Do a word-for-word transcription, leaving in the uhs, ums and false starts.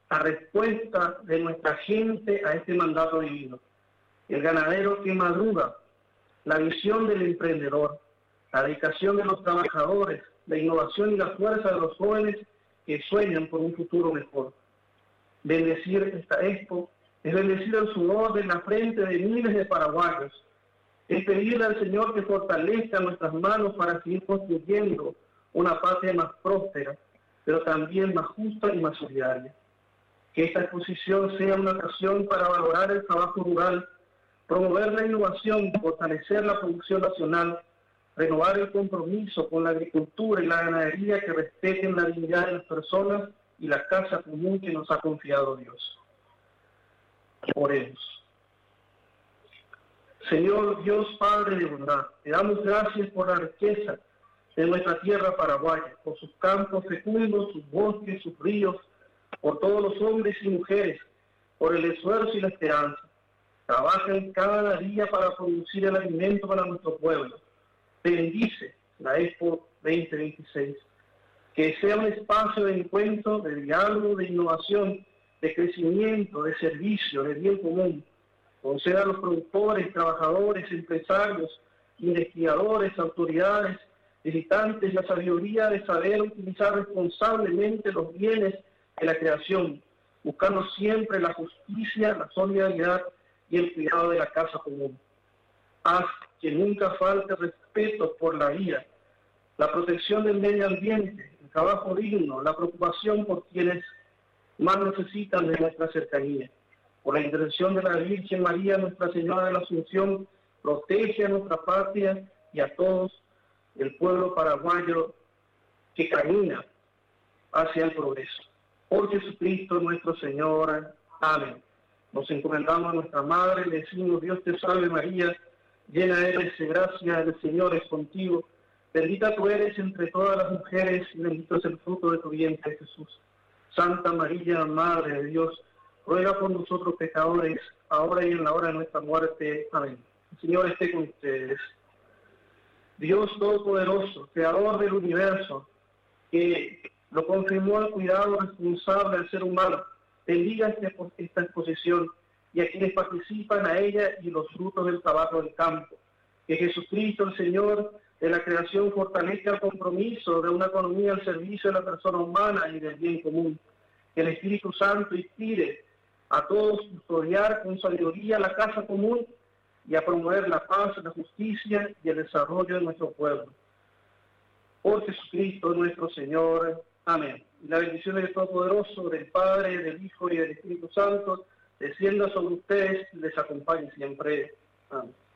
la respuesta de nuestra gente a este mandato divino. El ganadero que madruga, la visión del emprendedor, la dedicación de los trabajadores, la innovación y la fuerza de los jóvenes que sueñan por un futuro mejor. Bendecir esta expo es bendecir el sudor de la frente de miles de paraguayos, es pedirle al Señor que fortalezca nuestras manos para seguir construyendo una patria más próspera, pero también más justa y más solidaria. Que esta exposición sea una ocasión para valorar el trabajo rural, promover la innovación, fortalecer la producción nacional, renovar el compromiso con la agricultura y la ganadería que respeten la dignidad de las personas y la casa común que nos ha confiado Dios. Oremos. Señor Dios Padre de bondad, te damos gracias por la riqueza de nuestra tierra paraguaya, por sus campos fecundos, sus bosques, sus ríos, por todos los hombres y mujeres, por el esfuerzo y la esperanza. Trabajan cada día para producir el alimento para nuestro pueblo. Bendice la Expo veinte veintiséis, que sea un espacio de encuentro, de diálogo, de innovación, de crecimiento, de servicio, de bien común. Conceda a los productores, trabajadores, empresarios, investigadores, autoridades, visitantes la sabiduría de saber utilizar responsablemente los bienes de la creación, buscando siempre la justicia, la solidaridad y el cuidado de la casa común. Haz que nunca falte respeto por la vida, la protección del medio ambiente, el trabajo digno, la preocupación por quienes más necesitan de nuestra cercanía. Por la intercesión de la Virgen María, Nuestra Señora de la Asunción, protege a nuestra patria y a todos el pueblo paraguayo que camina hacia el progreso. Por Jesucristo nuestro Señor. Amén. Nos encomendamos a nuestra Madre, le decimos: Dios te salve María, llena eres de gracia, el Señor es contigo. Bendita tú eres entre todas las mujeres y bendito es el fruto de tu vientre, Jesús. Santa María, Madre de Dios, ruega por nosotros pecadores, ahora y en la hora de nuestra muerte. Amén. El Señor esté con ustedes. Dios Todopoderoso, Creador del universo, que lo confirmó al cuidado responsable del ser humano, bendiga esta exposición y a quienes participan a ella y los frutos del trabajo del campo. Que Jesucristo, el Señor de la creación, fortalezca el compromiso de una economía al servicio de la persona humana y del bien común. Que el Espíritu Santo inspire a todos custodiar con sabiduría la casa común y a promover la paz, la justicia y el desarrollo de nuestro pueblo. Por Jesucristo nuestro Señor. Amén. Y la bendición del Todopoderoso, del Padre, del Hijo y del Espíritu Santo, descienda sobre ustedes y les acompañe siempre. Amén.